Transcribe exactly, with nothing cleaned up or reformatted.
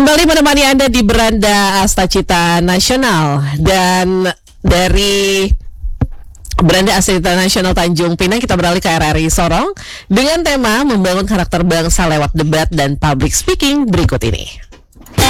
kembali menemani Anda di Beranda Astacita Nasional. Dan dari Beranda Astacita Nasional Tanjung Pinang kita beralih ke R R I Sorong dengan tema membangun karakter bangsa lewat debat dan public speaking berikut ini.